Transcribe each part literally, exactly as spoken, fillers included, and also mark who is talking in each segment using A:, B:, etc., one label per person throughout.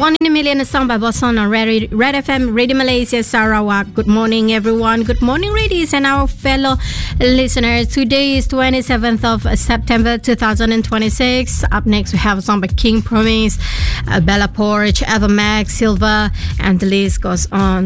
A: One in a Million, a song by Boson on Red, Red F M, Radio Malaysia, Sarawak. Good morning, everyone. Good morning, ladies and our fellow listeners. Today is twenty-seventh of September two thousand twenty-six. Up next, we have a song by King Promise, uh, Bella Porch, Evermax, Silva, and the list goes on.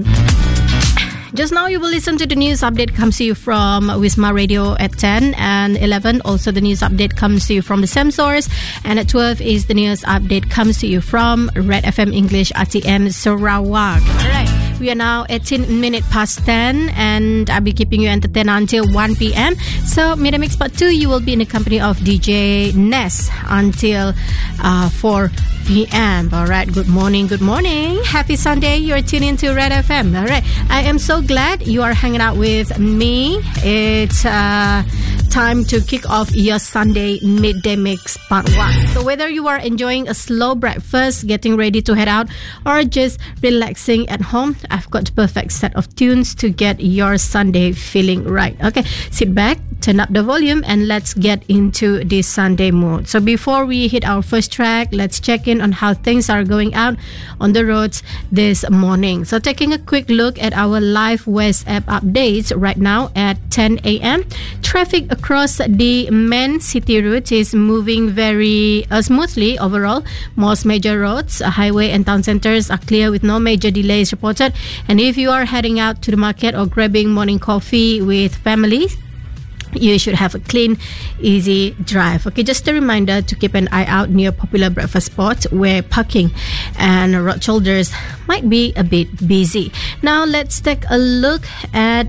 A: Just now you will listen to the news update comes to you from Wisma Radio at ten and eleven. Also the news update comes to you from the same source. And at twelve is the news update comes to you from Red F M English R T M Sarawak. Alright, we are now eighteen minutes past ten and I'll be keeping you entertained until one p.m. So Media Mix Part two, you will be in the company of D J Ness until uh, four p.m. Alright, good morning, good morning. Happy Sunday, you're tuning into Red F M. Alright, I am so glad you are hanging out with me. It's uh, time to kick off your Sunday Midday Mix Part one. So whether you are enjoying a slow breakfast, getting ready to head out, or just relaxing at home, I've got the perfect set of tunes to get your Sunday feeling right. Okay, sit back, turn up the volume, and let's get into this Sunday mood. So before we hit our first track, let's check in on how things are going out on the roads this morning. So taking a quick look at our live West app updates right now at ten a.m. Traffic across the main city route is moving very uh, smoothly overall. Most major roads, uh, highway and town centers are clear with no major delays reported. And if you are heading out to the market or grabbing morning coffee with family, you should have a clean, easy drive. Okay, just a reminder to keep an eye out near popular breakfast spots where parking and road shoulders might be a bit busy. Now let's take a look at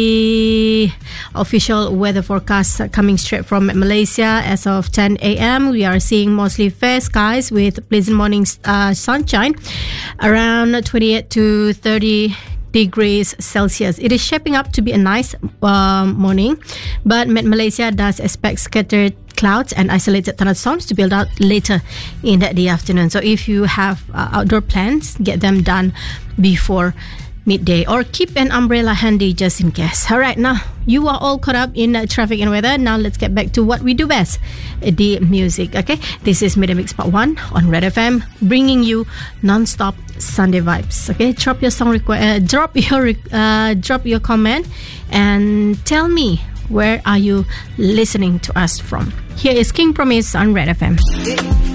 A: the official weather forecast coming straight from Malaysia. As of ten a.m. we are seeing mostly fair skies with pleasant morning uh, sunshine around twenty-eight to thirty degrees Celsius. It is shaping up to be a nice uh, morning, but Met Malaysia does expect scattered clouds and isolated thunderstorms to build out later in the afternoon. So if you have uh, outdoor plans, get them done before midday or keep an umbrella handy just in case. Alright, now you are all caught up in uh, traffic and weather. Now let's get back to what we do best, the music. Okay, this is Media Mix Part one on Red F M, bringing you non-stop Sunday vibes. Okay, drop your song request, uh, drop your uh, drop your comment and tell me where are you listening to us from. Here is King Promise on Red F M.